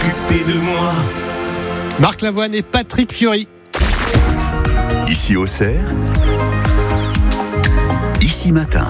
s'occuper de moi. Marc Lavoine et Patrick Fiori. Ici Auxerre, ici matin.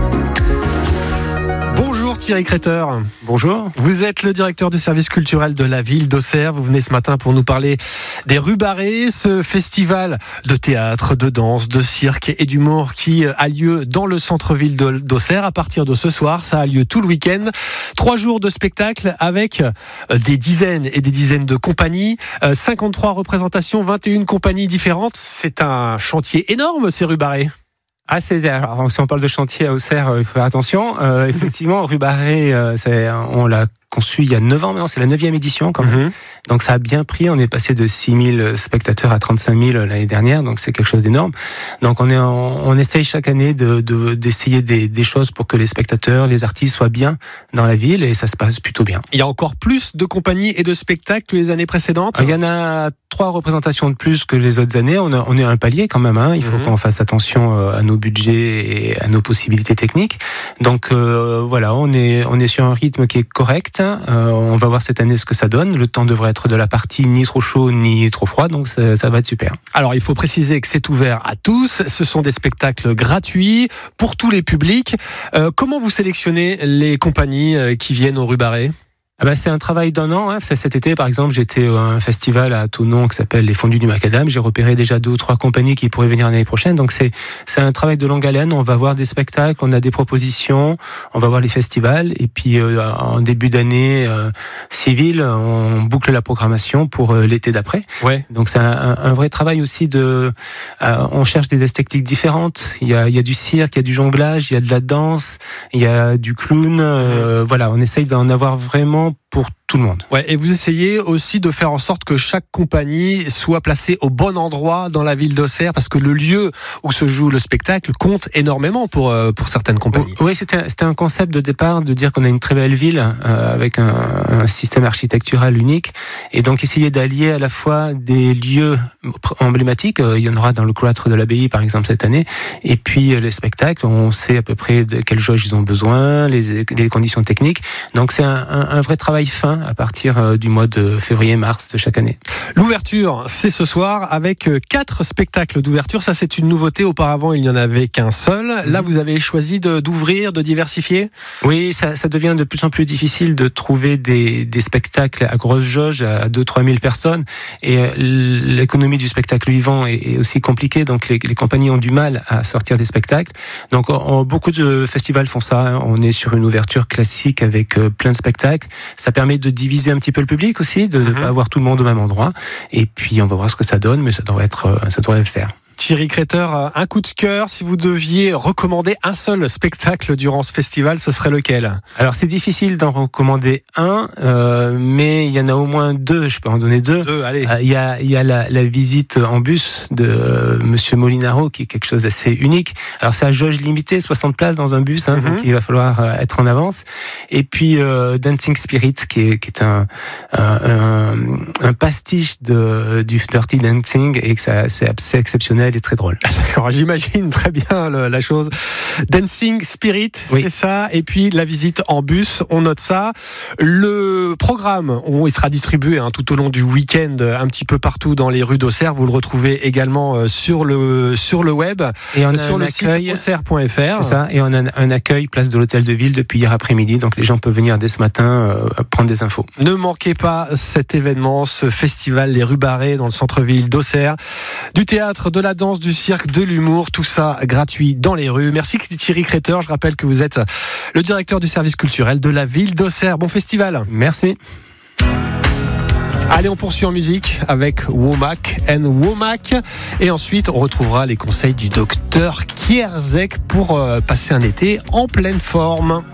Bonjour Thierry Créteur. Bonjour. Vous êtes le directeur du service culturel de la ville d'Auxerre. Vous venez ce matin pour nous parler des Rues Barrées, ce festival de théâtre, de danse, de cirque et d'humour qui a lieu dans le centre-ville d'Auxerre. À partir de ce soir, ça a lieu tout le week-end. 3 jours de spectacle avec des dizaines et des dizaines de compagnies. 53 représentations, 21 compagnies différentes. C'est un chantier énorme, ces Rues Barrées. Alors, si on parle de chantier à Auxerre, il faut faire attention. Effectivement, Rue Barrée, on l'a conçu il y a 9 ans, maintenant c'est la 9e édition quand même. Donc ça a bien pris, on est passé de 6 000 spectateurs à 35 000 l'année dernière, donc c'est quelque chose d'énorme. Donc on essaye chaque année d'essayer des choses pour que les spectateurs, les artistes soient bien dans la ville, et ça se passe plutôt bien. Il y a encore plus de compagnies et de spectacles que les années précédentes. Il y en a 3 représentations de plus que les autres années. On est à un palier quand même, il faut qu'on fasse attention à nos budgets et à nos possibilités techniques. Donc voilà, on est sur un rythme qui est correct. On va voir cette année ce que ça donne. Le temps devrait être de la partie ni trop chaud ni trop froid, donc ça va être super. Alors il faut préciser que c'est ouvert à tous. Ce sont des spectacles gratuits pour tous les publics. Comment vous sélectionnez les compagnies qui viennent aux Rues Barrées ? C'est un travail d'1 an. Cet été, par exemple, j'étais à un festival à Thonon qui s'appelle les Fondus du Macadam. J'ai repéré déjà 2 ou 3 compagnies qui pourraient venir l'année prochaine. Donc c'est un travail de longue haleine. On va voir des spectacles, on a des propositions, on va voir les festivals. Et puis en début d'année civile, on boucle la programmation pour l'été d'après. Ouais. Donc c'est un vrai travail aussi on cherche des esthétiques différentes. Il y a du cirque, il y a du jonglage, il y a de la danse, il y a du clown. Voilà, on essaye d'en avoir vraiment pour tout le monde. Ouais, et vous essayez aussi de faire en sorte que chaque compagnie soit placée au bon endroit dans la ville d'Auxerre, parce que le lieu où se joue le spectacle compte énormément pour certaines compagnies. Oui, c'était un concept de départ de dire qu'on a une très belle ville avec un système architectural unique, et donc essayer d'allier à la fois des lieux emblématiques. Il y en aura dans le cloître de l'abbaye par exemple cette année, et puis les spectacles, on sait à peu près de quelles jauges ils ont besoin, les conditions techniques. Donc c'est un vrai travail fin à partir du mois de février-mars de chaque année. L'ouverture, c'est ce soir avec 4 spectacles d'ouverture. Ça, c'est une nouveauté. Auparavant, il n'y en avait qu'un seul. Là, vous avez choisi d'ouvrir, de diversifier. Oui, ça devient de plus en plus difficile de trouver des spectacles à grosse jauge, à 2-3 000 personnes. Et l'économie du spectacle vivant est aussi compliquée. Donc, les compagnies ont du mal à sortir des spectacles. Donc, beaucoup de festivals font ça. On est sur une ouverture classique avec plein de spectacles. Ça permet de diviser un petit peu le public aussi, de ne pas avoir tout le monde au même endroit. Et puis, on va voir ce que ça donne, mais ça devrait le faire. Thierry Créteur, un coup de cœur, si vous deviez recommander un seul spectacle durant ce festival, ce serait lequel ? Alors c'est difficile d'en recommander un, mais il y en a au moins 2, je peux en donner 2. Allez. Il y a la visite en bus de Monsieur Molinaro, qui est quelque chose d'assez unique. Alors c'est à jauge limitée, 60 places dans un bus, donc il va falloir être en avance. Et puis Dancing Spirit, qui est un pastiche du Dirty Dancing, et que c'est assez exceptionnel et très drôle. D'accord, j'imagine très bien la chose. Dancing Spirit, oui. C'est ça. Et puis la visite en bus, on note ça. Le programme, il sera distribué tout au long du week-end, un petit peu partout dans les rues d'Auxerre. Vous le retrouvez également sur le web, et on a sur le site auxerre.fr. C'est ça. Et on a un accueil place de l'hôtel de ville depuis hier après-midi. Donc les gens peuvent venir dès ce matin prendre des infos. Ne manquez pas cet événement, ce festival, les Rues Barrées dans le centre-ville d'Auxerre. Du théâtre, de la danse, du cirque, de l'humour, tout ça gratuit dans les rues. Merci Thierry Créteur, je rappelle que vous êtes le directeur du service culturel de la ville d'Auxerre. Bon festival. Merci. Allez, on poursuit en musique avec Womack and Womack, et ensuite on retrouvera les conseils du docteur Kierzek pour passer un été en pleine forme.